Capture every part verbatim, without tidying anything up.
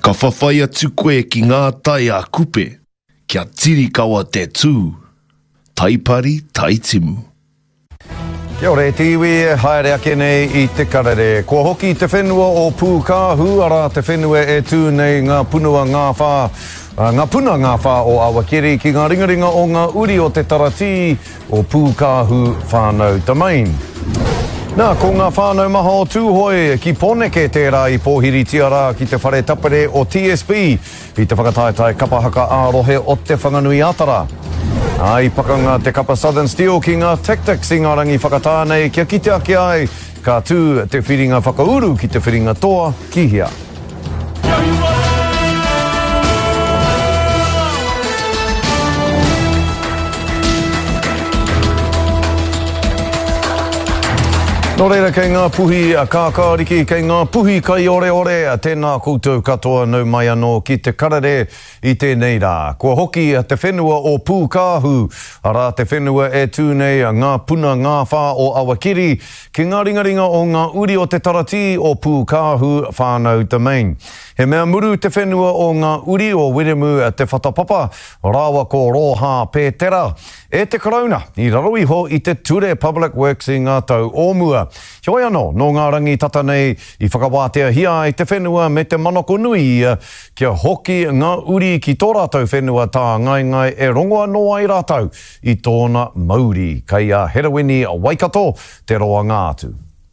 Ka whawhai atu koe ki ngā tai a kupe, kia tiri kawa te tū. Taipari, taitimu. Kia ore, te iwi e haere ake nei i te karere. Kua hoki te whenua o Pūkahu, ara te whenua e tū nei ngā punua ngā whā, uh, ngā puna ngā whā o Awakiri ki ngā ringaringa o ngā uri o te tarati o Pūkahu whānau Domain. Nā, ko ngā whānau maha o tūhoi ki Poneke tērā i pōhiri tiara ki te whare tapere o T S B i te whakataetai kapahaka ārohe o te whanganui atara. Ai pakanga te kapa Southern Steel ki ngā tactics i ngā rangi whakatānei kia kite ake ai ka tū te whiringa whakauru ki te whiringa toa kihia. Nō reira kei ngā puhi a kākāriki, kei ngā puhi kai ore ore, a tēnā koutou katoa nau mai anō ki te karare i tēnei rā. Kua hoki a te whenua o Pūkahu, ara te whenua e tūnei a ngā puna ngā whā o Awakiri, ki ngā ringaringa o ngā uri o te tarati o Pūkahu whānau Domain. He mea muru te whenua o ngā uri o Wiremu a te whatapapa, rāwa ko Roha Pētera. E te karauna, i raroi ho i te Ture Public Works i ngā tau ōmua. Hioi anō, no ngā rangi tata nei i whakawātea hia i te whenua me te manoko nui ia kia hoki ngā uri ki tō rātou whenua tā ngai ngai e rongoa noa i rātou i tōna mauri. Kei a Herawini a Waikato, te roa ngātu.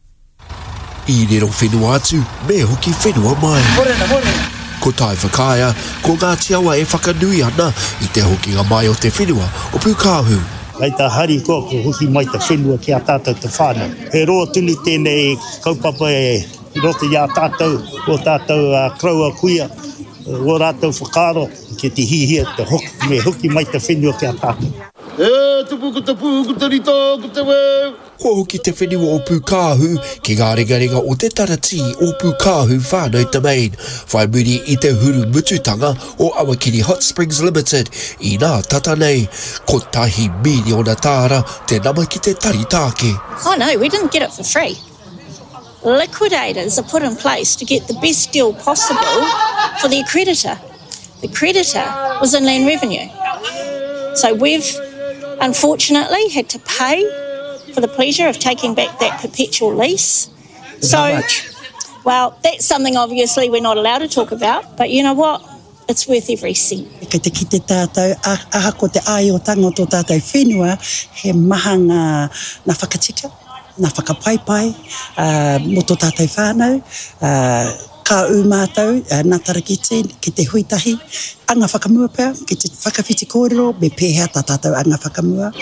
I rero whenua atu, me hoki whenua mai. Morena, morena. Ko tai whakaia, ko ngā tiawa e whakanui ana i te hokinga mai o te whenua o Pūkahu. Ai tā hari ko ko hoki mai te whenua ki a tātou te whānau. He roa tuni tēnei kaupapa e rote i a tātou, o tātou uh, kraua kuia, o rātou whakaro, ki te hihia, te hoki, me hoki mai te whenua ki a tātou. E, tupu ko te pū, ko te rito, ko te weu. Ko hoki te whenua o Pūkahu ki ngā ringaringa o te tarati o Pūkahu whānau Domain. Whai muri i te huru mututanga o Awakiri Hot Springs Limited i nā tata nei. Ko tahi miliona tāra te nama ki te taritāke. Oh no, we didn't get it for free. Liquidators are put in place to get the best deal possible for the accreditor. The creditor was Inland Revenue. So we've unfortunately had to pay for the pleasure of taking back that perpetual lease. So, how much? Well, that's something obviously we're not allowed to talk about, but you know what? It's worth every cent. Kei te ki te tātou, aha ko te ai o tanga tō tātou whenua, he maha ngā, ngā whakatika, ngā whakapaipai, uh, mo tō tātou whānau, uh, ka u mātou, uh, nā tarakiti, ki te huitahi, anga whakamua pēr, ki te whakawhiti kōrero, me pēhea tā tātou anga whakamua.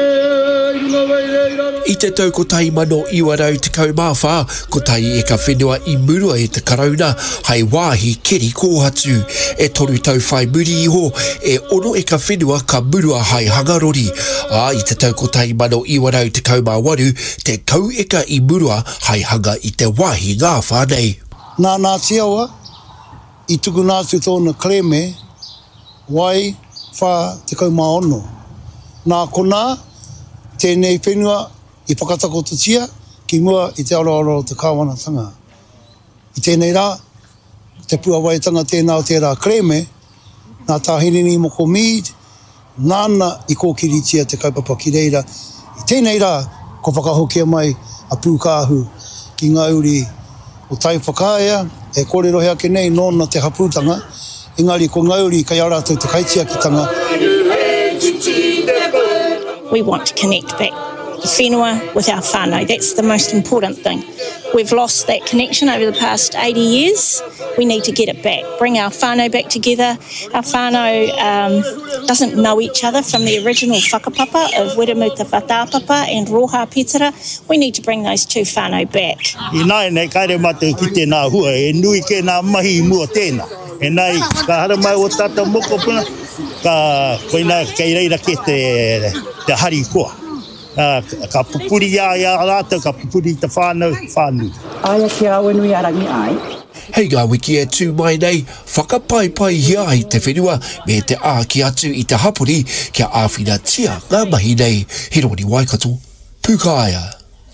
I te tau ko tai mano iwarau te kaumawha, ko tai e ka whenua i murua e te karauna, hei wāhi keri kōhatu. E toru tau whai muri iho, e ono e ka whenua ka murua hei hangarori. A i te tau ko tai mano iwarau te kaumawaru, te kau eka i murua hei hanga i te wāhi ngā whānei. Nā nā tiawa, i tuku nātu tōna kreme, wai whā te kaumaono. Nā kona, tēnei whenua i whakatakotatia ki mua i te aroaro o te kāwanatanga. I tēnei rā, te puawaitanga tēnā o tērā kreme, nā tāhirini moko mīd, nāna i kōkiritia te kaupapa ki reira. I tēnei rā, ko whakahokia mai a Pūkahu ki ngā uri o tai whakaia, e kōrero hea ke nei nōna te hapūtanga, engari ko ngā uri kai arātou te kaitia ki tanga. We want to connect back the whenua with our whānau. That's the most important thing. We've lost that connection over the past eighty years. We need to get it back, bring our whānau back together. Our whānau um, doesn't know each other from the original whakapapa of Wiremu te Whātāpapa and Roha Pētera. We need to bring those two whānau back. I nai nei kaire mate ki tēnā hua, e nui ke nā mahi mua tēnā. E nei, ka hara mai o tata moko puna, ka koina kei reira ke te, te hari koa. Uh, ka pupuri ia ia rātou, ka pupuri te whānau, whānau. Aia ki a wenui arangi ai. Hei ngā wiki e tū mai nei, whakapaipai hia i te whenua me te āki atu i te hapuri kia āwhina tia ngā mahi nei. He roni Waikato, Pūkaia.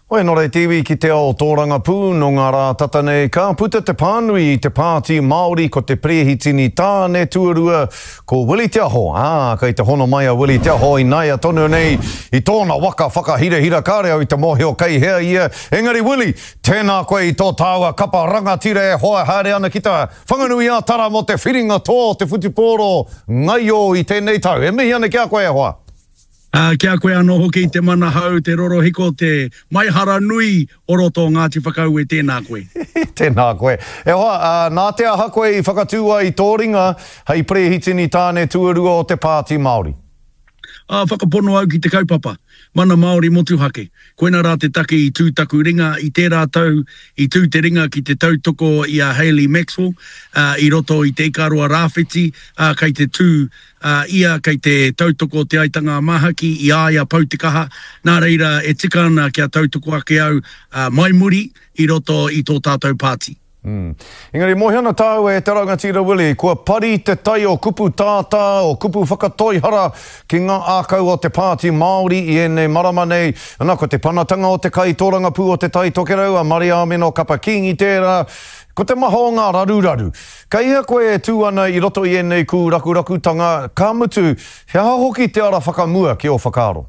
Oi, no rei tiwi ki te ao tōranga pū no ngā rā tatanei ka puta te pānui i te pāti Māori ko te prehitini tāne tuarua ko Willie Te Aho. Ah, kei te hono mai a Willie Te Aho i nai a tonu nei i tōna waka whakahira hira kāre au i te mōhio kei hea ia. Engari Willie, tēnā koe i tō tāua kapa rangatira e hoa haere ana ki tā whanganui a tara mo te whiringa tō te whutipōro ngai o i tēnei tau. E mihi ana kia koe e hoa? Uh, kia koe anō hoki te mana hau, te roro hiko, te maihara nui o roto Ngāti Whakau e tēnā koe. Tēnā koe. E hoa, uh, nā te aha koe i whakatua i tō ringa hei prehitini tāne tuarua o te pāti Māori. Uh, whakapono au ki te kaupapa. Mana Māori motuhake. Koena rā te take i tūtaku ringa, i tērā tau, i tū te ringa ki te tautoko i a Hayley Maxwell, uh, i roto i te ikarua rāwhiti, uh, kei te tū uh, ia kei te tautoko te aitanga mahaki, i āia pautikaha, nā reira e tika ana kia tautoko ake au uh, maimuri i roto i tō tātou pāti. Mm. Engari, mohiana tāu e te rangatira Willie, kua pari te tai o kupu tātā, o kupu whakatoihara ki ngā ākau o te pāti Māori i ene marama nei, ana ko te panatanga o te kai tōranga pū o te tai tokerau, a Mariamino Kapa King i tērā, ko te maho o ngā raruraru. Ka ia koe e tū ana i roto i enei ku rakurakutanga, ka mutu, he aha hoki te ara whakamua ki o whakaaro?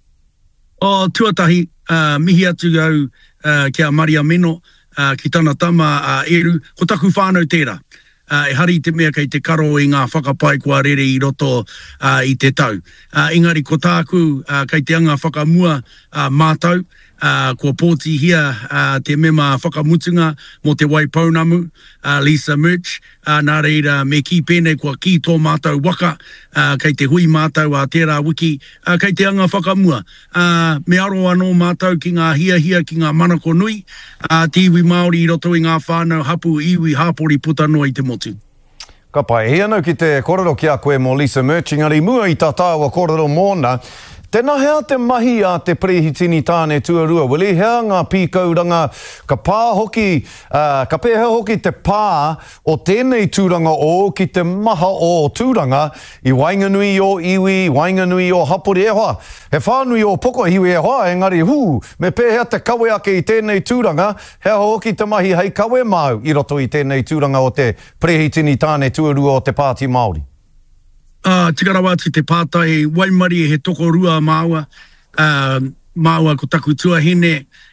O tuatahi, uh, mihi atu au uh, kia Mariamino, Uh, ki tana tama uh, eru, ko taku whānau tērā. Uh, e hari te mea kei te karo i ngā whakapai kua rere i roto uh, i te tau. Uh, engari ko tāku uh, kei te anga whakamua uh, mātau, uh, kua pōti hia uh, te mema whakamutunga mo te Waipounamu, uh, Lisa Murch, uh, nā reira me ki pēnei kua ki tō mātau waka, uh, kei te hui mātau a tērā wiki, uh, kei te anga whakamua. Uh, me aro anō mātau ki ngā hia hia ki ngā manako nui, uh, te iwi Māori i roto i ngā whānau hapu iwi hāpori puta noa i te motu. Ka pai, he anau ki te korero ki a koe mo Lisa Murch, ngari mua i tā tāua korero mōna, tēnā hea te mahi a te prehitini tāne tuarua, Willie, hea ngā pīkauranga, ka pā hoki, uh, ka pēhea hoki te pā o tēnei tūranga o ki te maha o tūranga i Wainganui o iwi, Wainganui o hapori e hoa. He whānui o poko hiwi e hoa, engari hū, me pēhea te kawe ake i tēnei tūranga, hea hoki te mahi hei kawe mau i roto i tēnei tūranga o te prehitini tāne tuarua o te pāti Māori. Uh, tikarawati te pātai, Waimari e he toko rua māua, uh, māua ko taku tuahine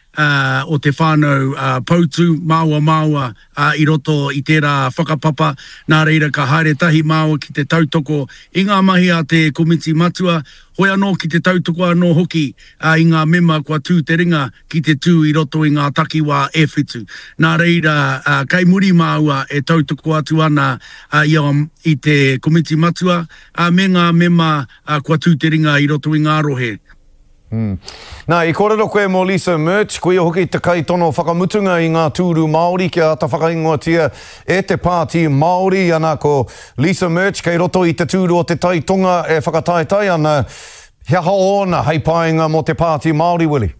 uh, o te whānau uh, pautu, māua māua uh, i roto i tērā whakapapa, nā reira ka haere tahi māua ki te tautoko, i ngā mahi a te komiti matua, hoi anō ki te tautoko anō hoki uh, i ngā mema kua tū te ringa ki te tū i roto i ngā takiwā e whitu. Nā reira, uh, kei muri māua e tautoko atu ana uh, i, um, i te komiti matua, uh, me ngā mema uh, kua tū te ringa i roto i ngā rohe. Mm. Nā, i kōrero koe mo Lisa Murch, koe hoki te kai tono whakamutunga i ngā tūru Māori, kia ata whakaingoatia e te pāti Māori, ana ko Lisa Murch, kei roto i te tūru o te taitonga e whakataitai ana, hea haona hei pāinga mo te pāti Māori, Willie.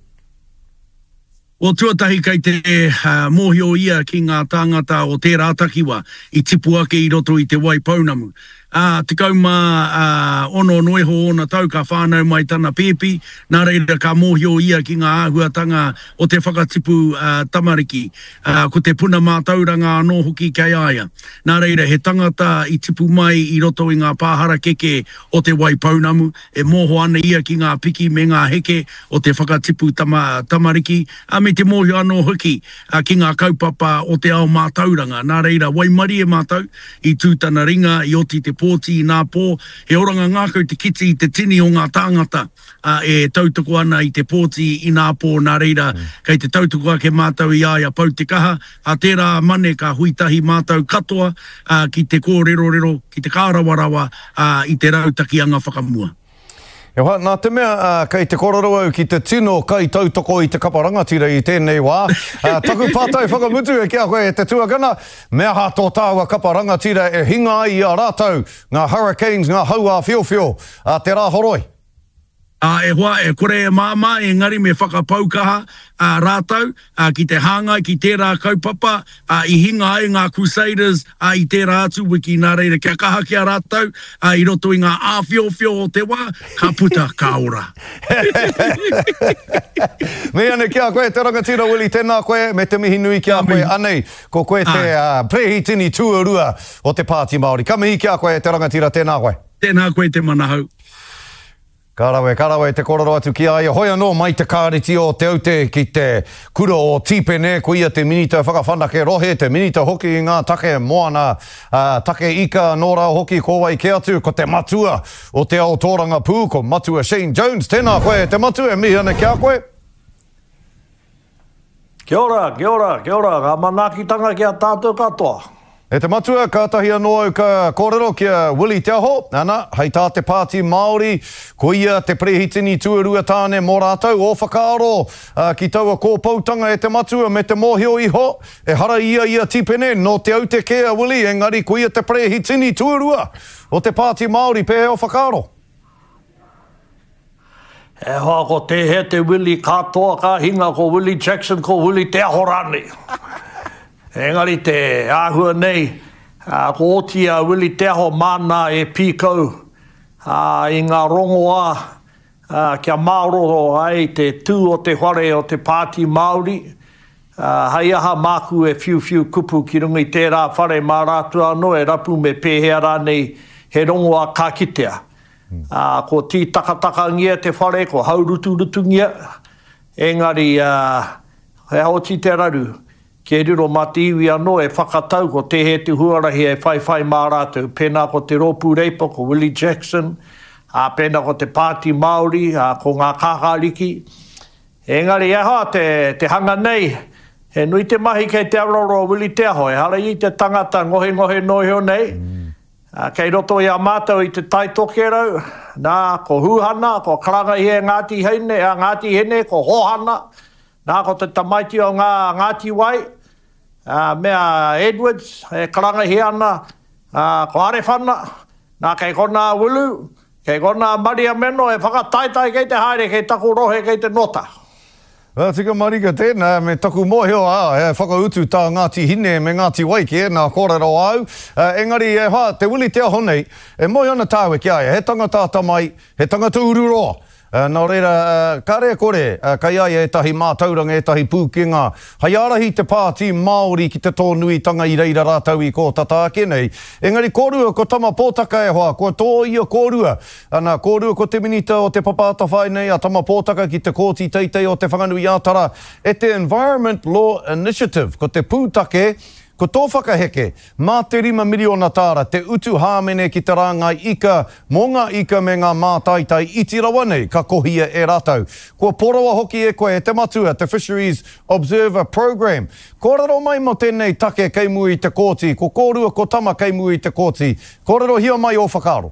O tuatahi kei te uh, mōhio ia ki ngā tāngata o tērā takiwa i tipu ake i roto i te Waipounamu. Uh, te kauma uh, ono noeho ona tau ka whānau mai tana pēpi, nā reira ka mōhio ia ki ngā āhuatanga o te whakatipu uh, tamariki, uh, ko te puna mātauranga anō hoki kei aia. Nā reira he tangata i tipu mai i roto i ngā pāhara keke o te Waipounamu, e mōho ana ia ki ngā piki me ngā heke o te whakatipu tama, tamariki, a me te mōhio anō hoki uh, ki ngā kaupapa o te ao mātauranga. Nā reira Waimari e mātau i tūtana ringa i oti te pōti i nā pō, he oranga ngākau te kiti i te tini o ngā tāngata uh, e tautoko ana i te pōti i nā pō, nā reira, mm. kei te tautoko ake mātau i aia pau te kaha, a tērā mane ka huitahi mātau katoa uh, ki te kōrero-rero, ki te kārawarawa uh, i te rautakianga whakamua. E wha, nā te mea, uh, kei te kororo au ki te tino kai tautoko i te kaparangatira i tēnei wā. Uh, taku pātai whakamutu e kia koe e te tuakana, mea ha tō tāua kaparangatira e hinga ai a rātau, ngā hurricanes, ngā haua whiowhio, uh, te rā horoi. Uh, e hoa, e kore e māma, e ngari me whakapaukaha uh, rātau, uh, ki te hāngai, ki tērā kaupapa, uh, i hinga ai ngā Crusaders, uh, i tērā atu, wiki nā reira kia kaha kia rātau, uh, i roto i ngā āwhio-whio o te wā, ka puta ka ora. Me ane kia koe, te rangatira Willie, tēnā koe, me te mihi nui kia koe, anei, ko koe te uh, prehitini tuarua o te Pāti Māori. Ka mihi kia koe, te rangatira, tēnā koe. Tēnā koe te manahau. Karawe, karawe, te kororo atu ki aia. Hoi anō mai te kāriti o te aute ki te kura o Tipene, ko ia te minita whakawhanake rohe, te minita hoki i ngā take moana, uh, take ika nōra hoki ko wai ke atu, ko te matua o te ao tōranga pū, ko matua Shane Jones. Tēnā koe, te matua, mihi ane kia koe? Kia ora, kia ora, kia ora, ngā manakitanga kia tātou katoa. E te matua, kātahi anō au ka kōrero kia Willie Te Aho. Nana, hei tā te Pāti Māori, ko ia te prehitini tuarua tāne mō rātou o whakaaro uh, ki taua kōpautanga e te matua me te mōhio iho. E hara ia ia Tipene no te aute kea Willie, engari ko ia te prehitini tuarua o te Pāti Māori pe o whakaaro. E hoa ko te he te Willie katoa ka hinga ko Willie Jackson ko Willie Te Aho rani. Engari te āhua nei, uh, ko otia Willie Te Aho mana e pīkau uh, i ngā rongoa uh, kia mauroro ai te tū o te whare o te Pāti Māori. Uh, hei aha māku e whiu whiu kupu ki rungi tērā whare mā rātu anō e rapu me pēhea rānei he rongoa ka kitea. Mm. Uh, ko tī takataka ngia te whare, ko haurutu rutu ngia. Engari, uh, he hoti te raru. Ke riro mati iwi anō e whakatau ko te he te huarahi e whai whai mā rātou. Pēnā ko te Ropu Reipa, ko Willie Jackson, a pēnā ko te Pāti Māori, a ko ngā kākāriki. Engari e hoa te, te hanga nei, he nui te mahi kei te aroro Willie Te Aho, e hara i te tangata ngohe ngohe noheo nei. Mm. A, kei roto i a mātou i te taitoke rau, nā ko huhana, ko karanga i e Ngāti Hene, a Ngāti Hene, ko hohana, nā ko te tamaiti o ngā Ngāti Wai, uh, mea Edwards, e karanga hi ana, uh, ko Arewhana, nā kei kona Wulu, kei kona Maria Meno, e whakataitai kei te haere, kei taku rohe kei te nota. Well, tika marika tēnā, me taku mōhio a, e whakautu tā Ngāti Hine me Ngāti Wai ki e nā kōrero au. Uh, engari, e hoa, te Willie Te Aho nei, e moi ana tāwe ki aia, he tangata tamai, he tangata ururoa. Uh, nā reira, uh, ka rea kore, uh, kai ai e tahi mātauranga, e tahi pūkinga. Hai arahi te Pāti Māori ki te tōnui tanga i reira rātau i ko tata ake nei. Engari, kōrua ko tama pōtaka e hoa, ko tō ia kōrua. Ana, kōrua ko te minita o te papata whai nei, a tama pōtaka ki te kōti teitei o te whanganui ātara. E te Environment Law Initiative, ko te pūtake, ko tō whakaheke, mā te rima miliona tāra, te utu hāmene ki te rāngai ika, mō ngā ika me ngā mātaitai iti rawa nei, ka kohia e rātau. Kua poroa hoki e koe, te matua, te Fisheries Observer Program. Kōrero mai mo tēnei take kei mui te kōti, ko kōrua ko tama kei mui te kōti. Kōrero hia mai o whakaaro.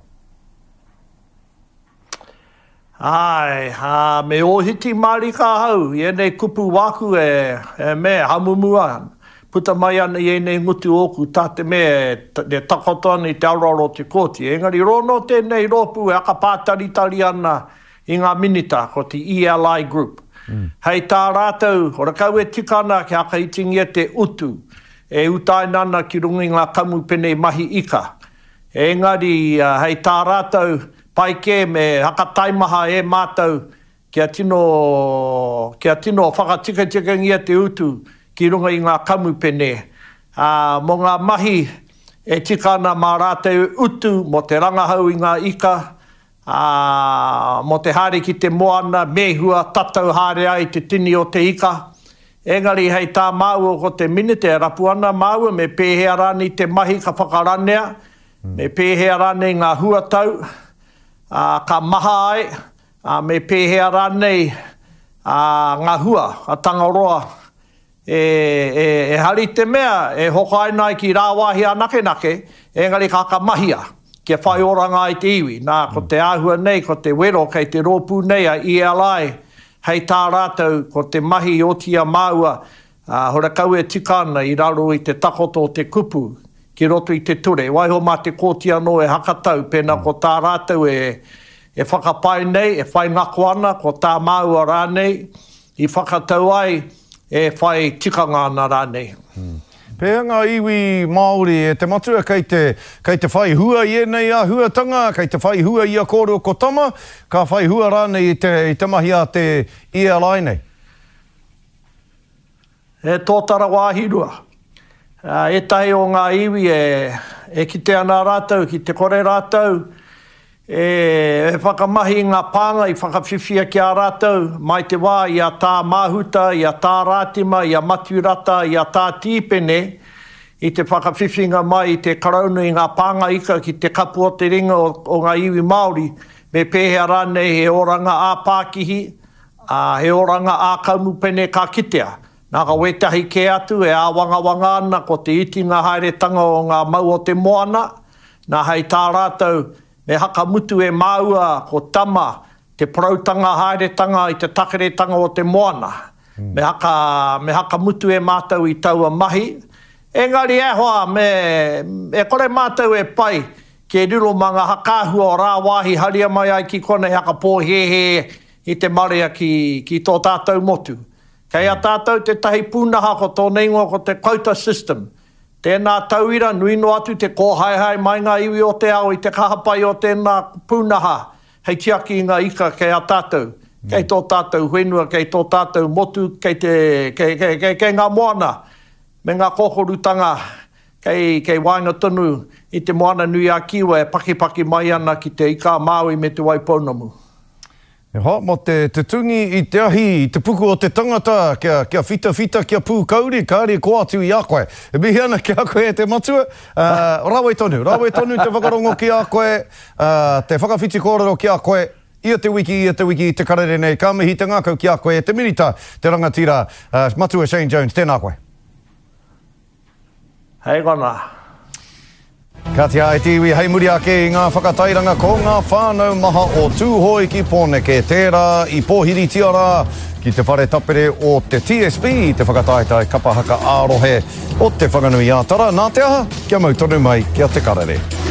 Ai, ha, me ohiti marika hau, i enei kupu waku e, e me hamumua. Puta mai ana i enei ngutu oku tā te mea te takotoni te auraro te kōti. Engari rono tēnei ropu e aka pātari tari ana i ngā minita ko te E L I Group. Mm. Hei tā rātou, ora kau e tikana ki aka itingia te utu e utai nana ki rungi ngā kamu pene mahi ika. Engari uh, hei tā rātou pai ke me haka taimaha e mātou kia tino, kia tino whakatika ngia te utu ki runga i ngā kamu pene. Uh, mo ngā mahi e tikana mā rātou utu mo te rangahau i ngā ika, uh, mo te haere ki te moana, mehua, tatau haere ai te tini o te ika. Engari hei tā māua ko te minute e rapu ana māua me pēhea rani te mahi ka whakaranea, mm. me pēhea rani ngā huatau, uh, ka maha ai, uh, me pēhea rani uh, ngā hua, a tangaroa, E, e, e hari te mea, e hoko aina ki rāwahi a nake nake, engari ka mahia, kia whai oranga i te iwi. Nā, ko te āhua nei, ko te wero kei te rōpū nei a E L I, hei tā rātou, ko te mahi o tia māua, uh, hora kau e tikana i raro i te takoto o te kupu, ki roto i te ture. Waiho mā te kōtia no e hakatau, pēnā ko tā rātou e, e whakapai nei, e whai ngako ana, ko tā maua rānei, i whakatau ai, e whai tikanga ana rānei. Hmm. Pea ngā iwi Māori e te matua kei te, kei te whai hua i enei a huatanga, kei te whai hua i a kōrua ko tama, ka whai hua rānei i te, i te mahi a te E L I nei. E tōtara wāhirua. Uh, e tahi o ngā iwi e, e ki te ana rātau, ki te kore rātau, e, e whakamahi ngā pānga i whakawhiwhia ki a rātau, mai te wā i a tā māhuta, i a tā rātima, i a maturata, i a tā tīpene, i te whakawhiwhinga mai i te karaunu i ngā pānga ika ki te kapu o te ringa o, o ngā iwi Māori, me pēhea rānei he oranga ā Pākihi, uh, he oranga ā kaumupene ka kitea. Nā ka wetahi ke atu e ā wanga wanga ana ko te iti ngā haeretanga o ngā mau o te moana, nā hei tā rātau me haka mutu e maua ko tama te prautanga haeretanga i te takeretanga o te moana. Mm. Me, haka, me haka mutu e mātau i taua mahi. Engari e hoa, me, e kore mātau e pai ke riro manga hakahua o rā wāhi haria mai ai ki kone haka pōhehe i te marea ki, ki tō tātou motu. Kei a tātou te tahi pūnaha ko tō neingoa ko te quota system. Tēnā tauira, nui no atu te kōhaihai mai ngā iwi o te ao i te kahapai o tēnā pūnaha. Hei tiaki i ngā ika kei a tātou. Kei tō tātou whenua, kei tō tātou motu, kei, te, kei, kei, kei, kei ngā moana. Me ngā kokorutanga, kei, kei wainga tonu i te moana nui a kiwa e pakipaki mai ana ki te ika Māui me te Waipounamu. E ha, mo te, te tungi i te ahi, i te puku o te tangata, kia, kia whita whita, kia pū kauri, kāri ko atu i a koe. E mihi ana ki a koe e te matua. Uh, Rawe tonu, rawe tonu te whakarongo ki a koe, uh, te whakawhiti kōrero ki a koe, ia te wiki, ia te wiki, te karere nei, ka mihi te ngākau ki a koe, te minita, te rangatira, uh, matua Shane Jones, tēnā koe. Hei gana. Ka te ai tiwi hei muri ake i ngā whakatairanga ko ngā whānau maha o tūhoi ki Pōneke tērā i Pōhiri Tiara ki te whare tapere o te T S B i te whakataitai kapahaka ārohe o te whanganui ātara. Nā te aha, kia mau tonu mai, kia te karere.